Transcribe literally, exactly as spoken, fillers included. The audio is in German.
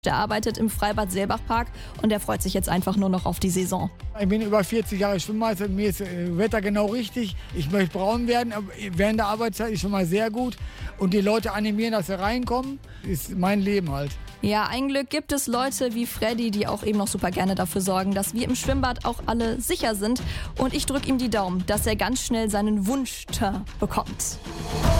Der arbeitet im Freibad Seelbachpark und er freut sich jetzt einfach nur noch auf die Saison. Ich bin über vierzig Jahre Schwimmmeister und mir ist das Wetter genau richtig. Ich möchte braun werden, aber während der Arbeitszeit ist schon mal sehr gut. Und die Leute animieren, dass sie reinkommen, ist mein Leben halt. Ja, ein Glück gibt es Leute wie Freddy, die auch eben noch super gerne dafür sorgen, dass wir im Schwimmbad auch alle sicher sind. Und ich drücke ihm die Daumen, dass er ganz schnell seinen Wunsch bekommt.